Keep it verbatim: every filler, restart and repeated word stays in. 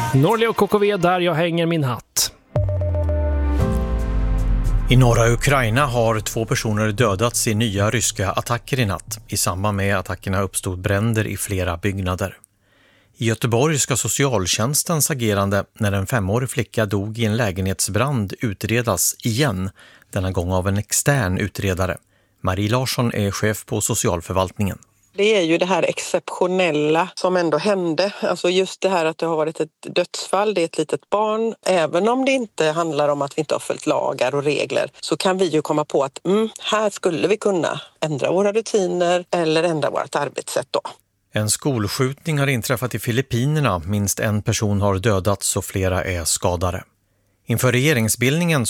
Norli och K K V där jag hänger min hatt. I norra Ukraina har två personer dödats i nya ryska attacker i natt. I samband med attackerna uppstod bränder i flera byggnader. I Göteborg ska socialtjänstens agerande när en femårig flicka dog i en lägenhetsbrand utredas igen, denna gång av en extern utredare. Marie Larsson är chef på socialförvaltningen. Det är ju det här exceptionella som ändå hände. Alltså just det här att det har varit ett dödsfall, det är ett litet barn. Även om det inte handlar om att vi inte har följt lagar och regler så kan vi ju komma på att mm, här skulle vi kunna ändra våra rutiner eller ändra vårt arbetssätt då. En skolskjutning har inträffat i Filippinerna. Minst en person har dödats och flera är skadade. Inför regeringsbildningen